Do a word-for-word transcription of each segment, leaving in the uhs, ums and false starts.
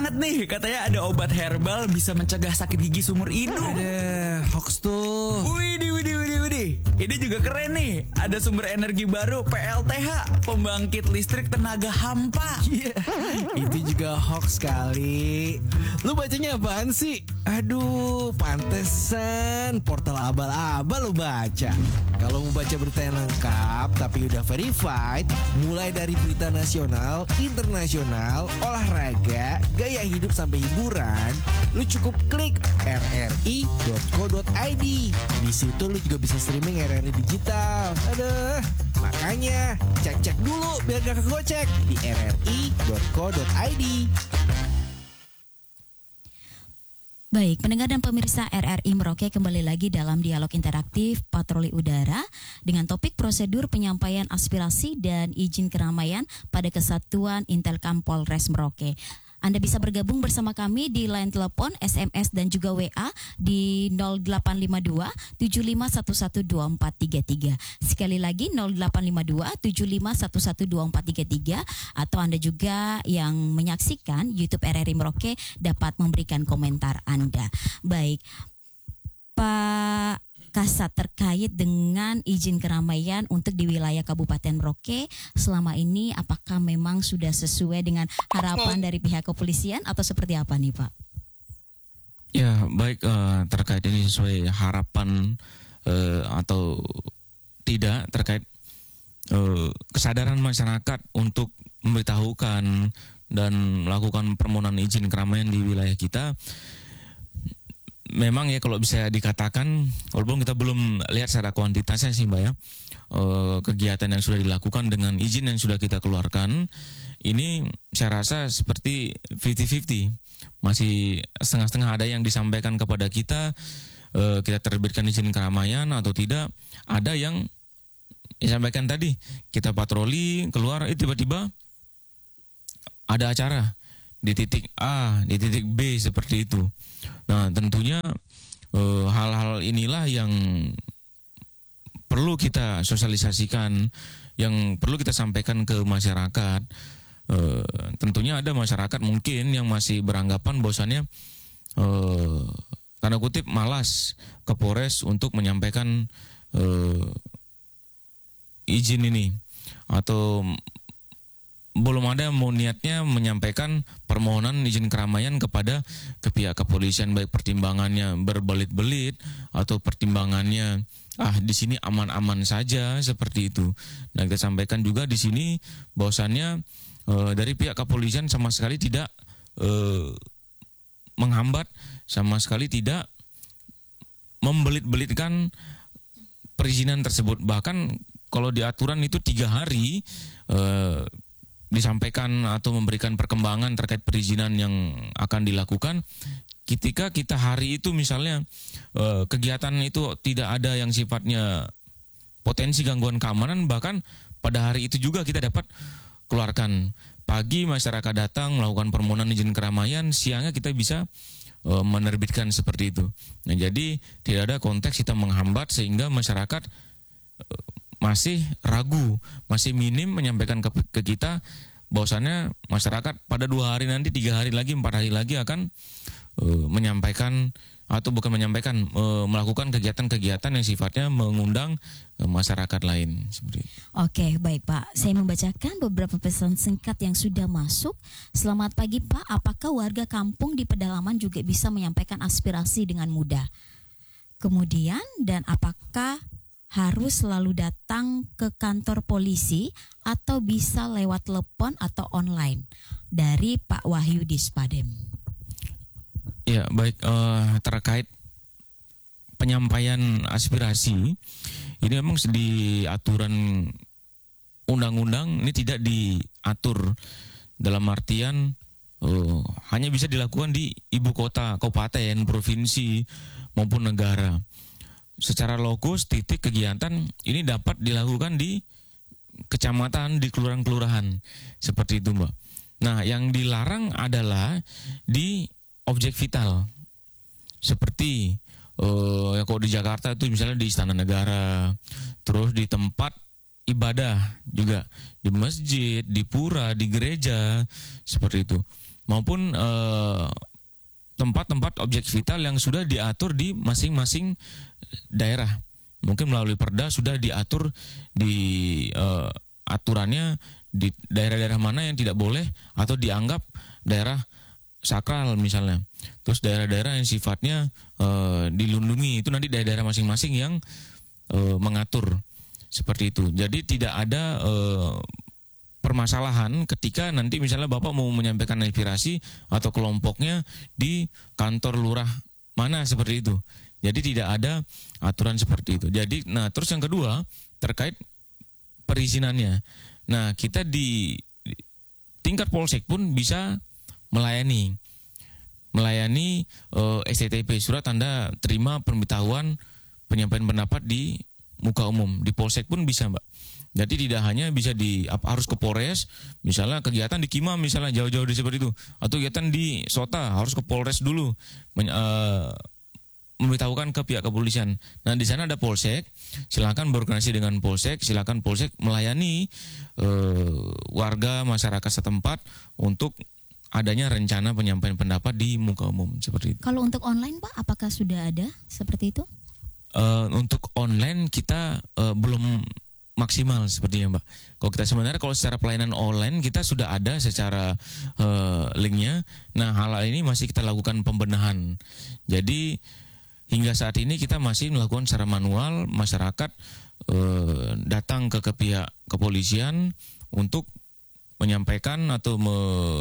nih, katanya ada obat herbal bisa mencegah sakit gigi seumur hidup. Ada hoax tuh. Widih, widih, widih, widih. Ini juga keren nih. Ada sumber energi baru P L T H, pembangkit listrik tenaga hampa. Iya, itu juga hoax kali. Lu bacanya apaan sih? Aduh, pantesan portal abal-abal lu baca. Kalau mau baca berita yang lengkap tapi udah verified, mulai dari berita nasional, internasional, olahraga, gaya hidup sampai hiburan, lu cukup klik r r i dot co dot i d. Di situ lu juga bisa streaming R R I digital. Aduh, makanya cek-cek dulu biar gak kegocek di r r i dot co dot i d. Baik, pendengar dan pemirsa R R I Merauke kembali lagi dalam dialog interaktif Patroli Udara dengan topik prosedur penyampaian aspirasi dan izin keramaian pada Kesatuan Intelkam Polres Merauke. Anda bisa bergabung bersama kami di line telepon, S M S dan juga W A di nol delapan lima dua tujuh lima satu satu dua empat tiga tiga. Sekali lagi nol delapan lima dua tujuh lima satu satu dua empat tiga tiga, atau Anda juga yang menyaksikan YouTube R R I Merauke dapat memberikan komentar Anda. Baik, Pak Kasat, terkait dengan izin keramaian untuk di wilayah Kabupaten Merauke selama ini, apakah memang sudah sesuai dengan harapan dari pihak kepolisian atau seperti apa nih Pak? Ya baik, uh, terkait ini sesuai harapan uh, atau tidak terkait uh, kesadaran masyarakat untuk memberitahukan dan melakukan permohonan izin keramaian di wilayah kita. Memang ya kalau bisa dikatakan, walaupun kita belum lihat secara kuantitasnya sih Mbak ya, eh, kegiatan yang sudah dilakukan dengan izin yang sudah kita keluarkan, ini saya rasa seperti lima puluh lima puluh. Masih setengah-setengah, ada yang disampaikan kepada kita, eh, kita terbitkan izin keramaian atau tidak. Ada yang disampaikan tadi, kita patroli, keluar, eh, tiba-tiba ada acara di titik A, di titik B, seperti itu. Nah, tentunya eh, hal-hal inilah yang perlu kita sosialisasikan, yang perlu kita sampaikan ke masyarakat. Eh, tentunya ada masyarakat mungkin yang masih beranggapan bahwasannya eh, tanda kutip malas ke Polres untuk menyampaikan eh, izin ini, atau belum ada mau niatnya menyampaikan permohonan izin keramaian kepada ke pihak kepolisian, baik pertimbangannya berbelit-belit atau pertimbangannya ah di sini aman-aman saja, seperti itu. Nah, kita sampaikan juga di sini bahwasannya e, dari pihak kepolisian sama sekali tidak e, menghambat, sama sekali tidak membelit-belitkan perizinan tersebut. Bahkan kalau di aturan itu tiga hari e, disampaikan atau memberikan perkembangan terkait perizinan yang akan dilakukan. Ketika kita hari itu misalnya eh, kegiatan itu tidak ada yang sifatnya potensi gangguan keamanan, bahkan pada hari itu juga kita dapat keluarkan. Pagi masyarakat datang melakukan permohonan izin keramaian, siangnya kita bisa eh, menerbitkan seperti itu. Nah, jadi tidak ada konteks kita menghambat sehingga masyarakat eh, masih ragu, masih minim menyampaikan ke, ke kita bahwasannya masyarakat pada dua hari nanti, tiga hari lagi, empat hari lagi akan uh, menyampaikan atau bukan menyampaikan, uh, melakukan kegiatan-kegiatan yang sifatnya mengundang uh, masyarakat lain. Seperti itu. Oke, baik Pak. Saya membacakan beberapa pesan singkat yang sudah masuk. Selamat pagi Pak, apakah warga kampung di pedalaman juga bisa menyampaikan aspirasi dengan mudah? Kemudian, dan apakah harus selalu datang ke kantor polisi atau bisa lewat telepon atau online? Dari Pak Wahyu di Spadem. Ya, baik, uh, terkait penyampaian aspirasi, ini memang di aturan undang-undang ini tidak diatur dalam artian uh, hanya bisa dilakukan di ibu kota, kabupaten, provinsi maupun negara. Secara logos titik kegiatan ini dapat dilakukan di kecamatan, di kelurahan-kelurahan, seperti itu Mbak. Nah, yang dilarang adalah di objek vital, seperti uh, ya kalau di Jakarta itu misalnya di Istana Negara, terus di tempat ibadah juga, di masjid, di pura, di gereja, seperti itu. maupun eh, tempat-tempat objek vital yang sudah diatur di masing-masing daerah. Mungkin melalui perda sudah diatur di eh, aturannya di daerah-daerah mana yang tidak boleh atau dianggap daerah sakral misalnya. Terus daerah-daerah yang sifatnya eh, dilindungi itu nanti daerah-daerah masing-masing yang eh, mengatur seperti itu. Jadi tidak ada eh, permasalahan ketika nanti misalnya Bapak mau menyampaikan aspirasi atau kelompoknya di kantor lurah mana seperti itu. Jadi tidak ada aturan seperti itu. Jadi nah terus yang kedua terkait perizinannya. Nah, kita di tingkat polsek pun bisa melayani melayani eh, S T T P, surat tanda terima pemberitahuan penyampaian pendapat di muka umum. Di polsek pun bisa, Mbak. Jadi tidak hanya bisa di harus ke Polres, misalnya kegiatan di Kima misalnya jauh-jauh di seperti itu, atau kegiatan di Sota harus ke Polres dulu men, uh, memberitahukan ke pihak kepolisian. Nah di sana ada polsek, silakan berkoordinasi dengan polsek, silakan polsek melayani uh, warga masyarakat setempat untuk adanya rencana penyampaian pendapat di muka umum seperti itu. Kalau untuk online Pak, apakah sudah ada seperti itu? Uh, untuk online kita uh, belum maksimal sepertinya Mbak. Kalau kita sebenarnya kalau secara pelayanan online kita sudah ada secara uh, linknya. Nah hal ini masih kita lakukan pembenahan. Jadi hingga saat ini kita masih melakukan secara manual, masyarakat uh, datang ke, ke pihak kepolisian untuk menyampaikan atau me,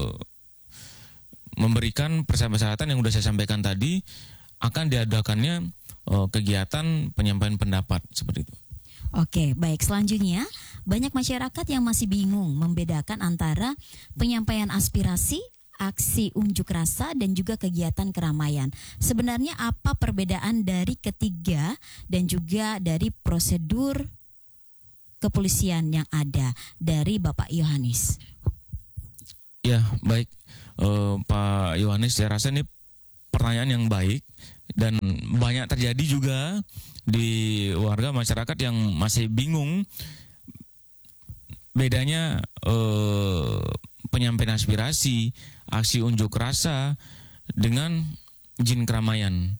memberikan persyaratan yang sudah saya sampaikan tadi, akan diadakannya uh, kegiatan penyampaian pendapat seperti itu. Oke, baik. Selanjutnya, banyak masyarakat yang masih bingung membedakan antara penyampaian aspirasi, aksi unjuk rasa, dan juga kegiatan keramaian. Sebenarnya apa perbedaan dari ketiga dan juga dari prosedur kepolisian yang ada dari Bapak Yohanes? Ya, baik. Uh, Pak Yohanes, saya rasa ini pertanyaan yang baik dan banyak terjadi juga di warga masyarakat yang masih bingung bedanya eh, penyampaian aspirasi, aksi unjuk rasa dengan izin keramaian.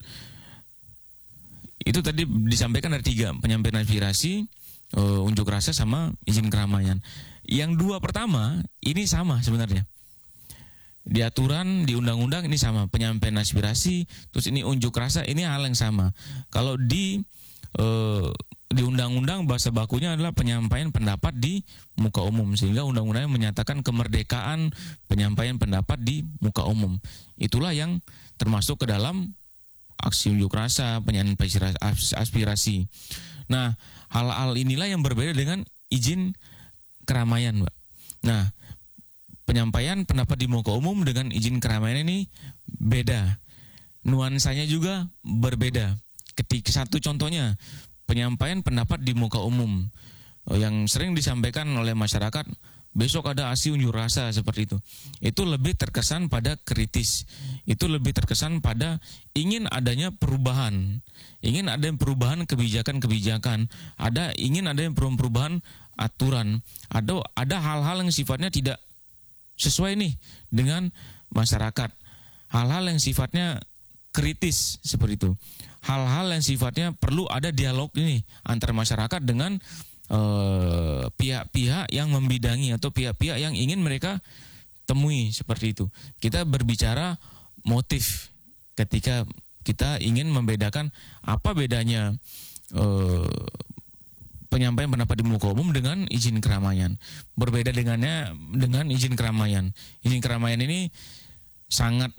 Itu tadi disampaikan ada tiga, penyampaian aspirasi, eh, unjuk rasa sama izin keramaian. Yang dua pertama ini sama sebenarnya. Di aturan, di undang-undang ini sama, penyampaian aspirasi, terus ini unjuk rasa, ini hal yang sama. Kalau di eh, di undang-undang bahasa bakunya adalah penyampaian pendapat di muka umum, sehingga undang-undangnya menyatakan kemerdekaan penyampaian pendapat di muka umum. Itulah yang termasuk ke dalam aksi unjuk rasa, penyampaian aspirasi. Nah, hal-hal inilah yang berbeda dengan izin keramaian, Mbak. Nah, penyampaian pendapat di muka umum dengan izin keramaian ini beda. Nuansanya juga berbeda. Ketika satu contohnya, penyampaian pendapat di muka umum yang sering disampaikan oleh masyarakat, besok ada aksi unjuk rasa seperti itu. Itu lebih terkesan pada kritis. Itu lebih terkesan pada ingin adanya perubahan. Ingin ada perubahan kebijakan-kebijakan. Ada ingin ada perubahan aturan. Ada ada hal-hal yang sifatnya tidak sesuai nih dengan masyarakat. Hal-hal yang sifatnya kritis seperti itu. Hal-hal yang sifatnya perlu ada dialog ini antara masyarakat dengan eh, pihak-pihak yang membidangi atau pihak-pihak yang ingin mereka temui seperti itu. Kita berbicara motif ketika kita ingin membedakan apa bedanya eh, penyampaian pendapat di muka umum dengan izin keramaian. Berbeda dengannya dengan izin keramaian. Izin keramaian ini sangat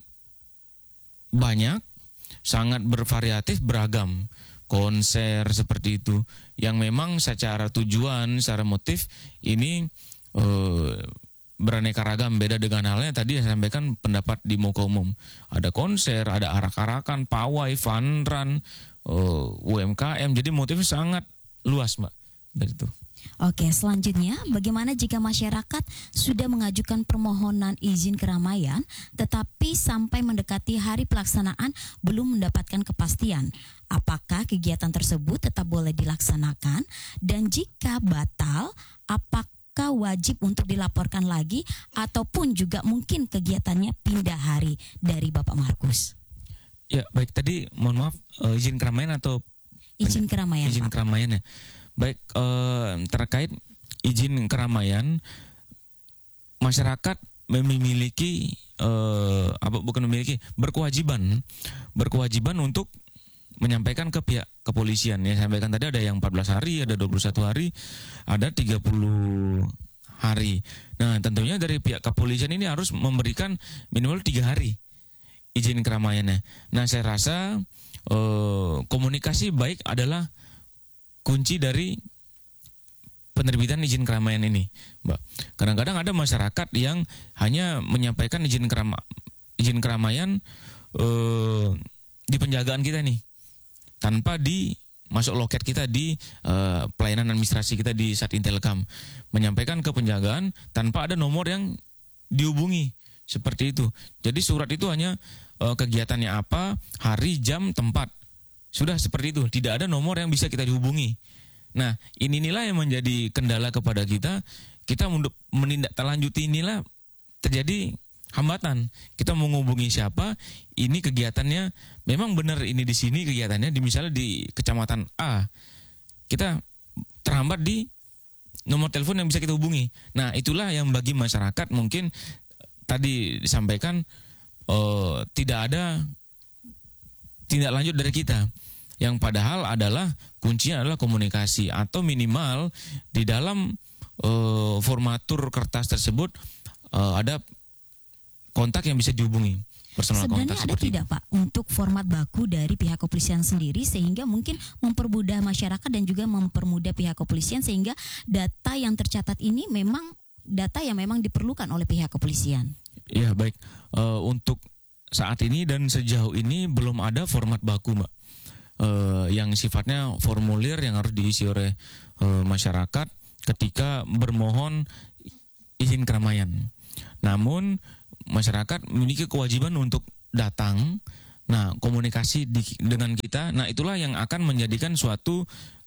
banyak, sangat bervariatif, beragam. Konser seperti itu yang memang secara tujuan, secara motif ini eh, beraneka ragam. Beda dengan halnya tadi saya sampaikan pendapat di muka umum. Ada konser, ada arak-arakan, pawai, fun run, eh, U M K M. Jadi motifnya sangat luas, Mbak. Dari itu. Oke, selanjutnya bagaimana jika masyarakat sudah mengajukan permohonan izin keramaian tetapi sampai mendekati hari pelaksanaan belum mendapatkan kepastian apakah kegiatan tersebut tetap boleh dilaksanakan, dan jika batal apakah apakah wajib untuk dilaporkan lagi ataupun juga mungkin kegiatannya pindah hari dari Bapak Markus? Ya baik, tadi mohon maaf eh, izin keramaian atau Izin keramaian, izin Pak. keramaian ya. Baik, eh, terkait izin keramaian, masyarakat memiliki eh, apa bukan memiliki berkewajiban berkewajiban untuk menyampaikan ke pihak kepolisian. Ya, sampaikan tadi ada yang empat belas hari, ada dua puluh satu hari, ada tiga puluh hari. Nah, tentunya dari pihak kepolisian ini harus memberikan minimal tiga hari izin keramaiannya. Nah, saya rasa eh, komunikasi baik adalah kunci dari penerbitan izin keramaian ini, Mbak. Kadang-kadang ada masyarakat yang hanya menyampaikan izin kerama, izin keramaian eh, di penjagaan kita nih, tanpa di masuk loket kita di uh, pelayanan administrasi kita di Satintelkam, menyampaikan ke penjagaan tanpa ada nomor yang dihubungi, seperti itu. Jadi surat itu hanya uh, kegiatannya apa, hari, jam, tempat, sudah seperti itu, tidak ada nomor yang bisa kita dihubungi. Nah, inilah yang menjadi kendala kepada kita. Kita menindaklanjuti inilah terjadi hambatan. Kita menghubungi siapa, ini kegiatannya memang benar ini di sini kegiatannya, di misalnya di kecamatan A, kita terhambat di nomor telepon yang bisa kita hubungi. Nah, itulah yang bagi masyarakat mungkin tadi disampaikan uh, tidak ada tindak lanjut dari kita. Yang padahal adalah kuncinya adalah komunikasi, atau minimal di dalam uh, formatur kertas tersebut uh, ada kontak yang bisa dihubungi, personal Sebenarnya kontak ada seperti tidak itu. Pak untuk format baku dari pihak kepolisian sendiri sehingga mungkin mempermudah masyarakat dan juga mempermudah pihak kepolisian sehingga data yang tercatat ini memang data yang memang diperlukan oleh pihak kepolisian? Ya baik, uh, untuk saat ini dan sejauh ini belum ada format baku, Mbak, uh, yang sifatnya formulir yang harus diisi oleh uh, masyarakat ketika bermohon izin keramaian. Namun masyarakat memiliki kewajiban untuk datang, nah komunikasi di, dengan kita, nah itulah yang akan menjadikan suatu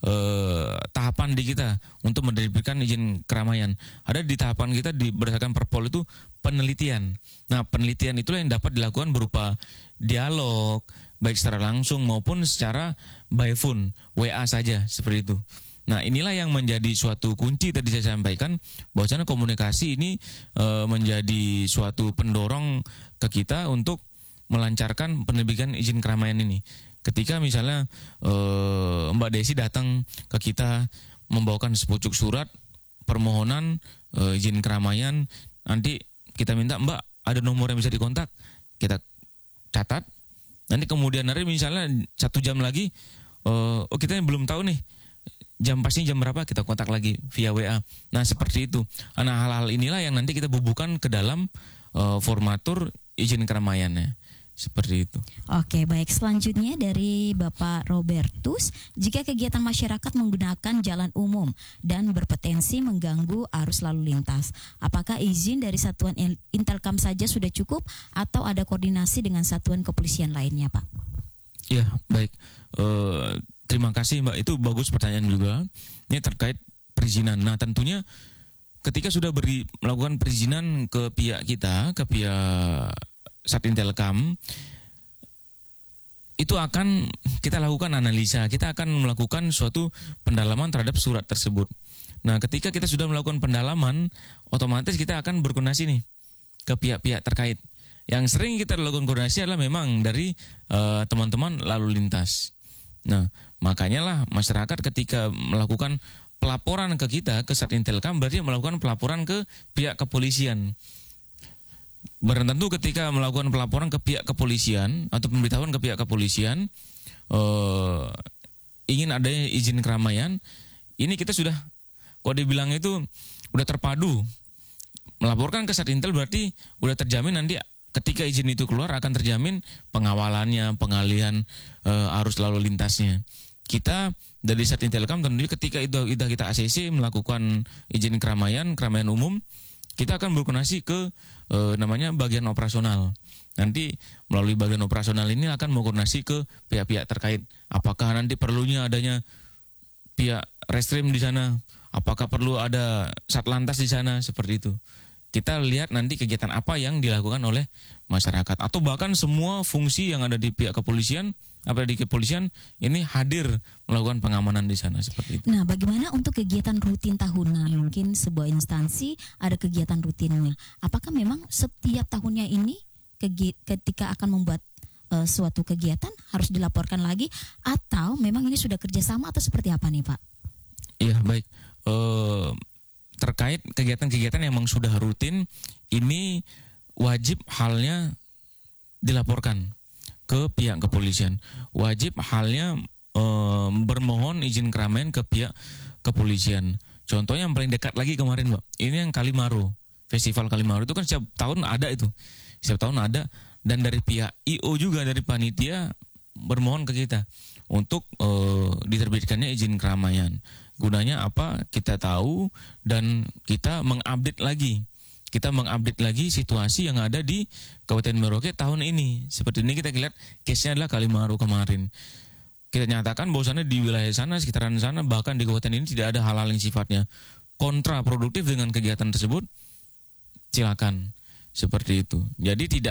eh, tahapan di kita untuk menerbitkan izin keramaian. Ada di tahapan kita di berdasarkan Perpol itu penelitian. Nah, penelitian itulah yang dapat dilakukan berupa dialog, baik secara langsung maupun secara by phone, W A saja, seperti itu. Nah, inilah yang menjadi suatu kunci tadi saya sampaikan, bahwasanya komunikasi ini e, menjadi suatu pendorong ke kita untuk melancarkan penerbitan izin keramaian ini. Ketika misalnya e, Mbak Desi datang ke kita membawakan sepucuk surat permohonan e, izin keramaian, nanti kita minta, Mbak, ada nomor yang bisa dikontak, kita catat. Nanti kemudian hari misalnya satu jam lagi, e, oh kita belum tahu nih jam pasti jam berapa, kita kontak lagi via W A. Nah, seperti itu. Nah, hal-hal inilah yang nanti kita bubuhkan ke dalam uh, formatur izin keramaiannya. Seperti itu. Oke, baik. Selanjutnya dari Bapak Robertus, jika kegiatan masyarakat menggunakan jalan umum dan berpotensi mengganggu arus lalu lintas, apakah izin dari Satuan Intelkam saja sudah cukup atau ada koordinasi dengan satuan kepolisian lainnya, Pak? Ya, baik. Uh, Terima kasih, Mbak. Itu bagus pertanyaan juga. Ini terkait perizinan. Nah, tentunya ketika sudah beri, melakukan perizinan ke pihak kita, ke pihak Satintelkam, itu akan kita lakukan analisa. Kita akan melakukan suatu pendalaman terhadap surat tersebut. Nah, ketika kita sudah melakukan pendalaman, otomatis kita akan berkoordinasi nih ke pihak-pihak terkait. Yang sering kita lakukan koordinasi adalah memang dari uh, teman-teman lalu lintas. Nah, makanya lah masyarakat ketika melakukan pelaporan ke kita, ke Satintelkam, berarti melakukan pelaporan ke pihak kepolisian. Barang tentu ketika melakukan pelaporan ke pihak kepolisian atau pemberitahuan ke pihak kepolisian eh, ingin adanya izin keramaian, ini kita sudah, kalau dibilang itu udah terpadu. Melaporkan ke Satintel berarti udah terjamin nanti ketika izin itu keluar akan terjamin pengawalannya, pengalihan uh, arus lalu lintasnya. Kita dari Satintelkam tentunya ketika itu kita, kita A C C melakukan izin keramaian, keramaian umum, kita akan berkoordinasi ke uh, namanya bagian operasional. Nanti melalui bagian operasional ini akan mengkoordinasi ke pihak-pihak terkait. Apakah nanti perlunya adanya pihak reskrim di sana, apakah perlu ada satlantas di sana, seperti itu. Kita lihat nanti kegiatan apa yang dilakukan oleh masyarakat, atau bahkan semua fungsi yang ada di pihak kepolisian, apa di kepolisian ini hadir melakukan pengamanan di sana, seperti itu. Nah, bagaimana untuk kegiatan rutin tahunan? Mungkin sebuah instansi ada kegiatan rutinnya. Apakah memang setiap tahunnya ini kegi- ketika akan membuat uh, suatu kegiatan harus dilaporkan lagi, atau memang ini sudah kerjasama atau seperti apa nih Pak? Iya, baik. Uh, terkait kegiatan-kegiatan yang memang sudah rutin, ini wajib halnya dilaporkan ke pihak kepolisian. Wajib halnya e, bermohon izin keramaian ke pihak kepolisian. Contohnya yang paling dekat lagi kemarin, Mbak, ini yang Kalimaru. Festival Kalimaru itu kan setiap tahun ada itu. Setiap tahun ada, dan dari pihak I O juga, dari panitia bermohon ke kita untuk e, diterbitkannya izin keramaian. Gunanya apa? Kita tahu dan kita mengupdate lagi. Kita mengupdate lagi situasi yang ada di Kabupaten Merauke tahun ini. Seperti ini kita lihat case-nya adalah Kalimaru kemarin. Kita nyatakan bahwasannya di wilayah sana, sekitaran sana, bahkan di kabupaten ini tidak ada hal-hal yang sifatnya kontraproduktif dengan kegiatan tersebut. Silakan. Seperti itu. Jadi tidak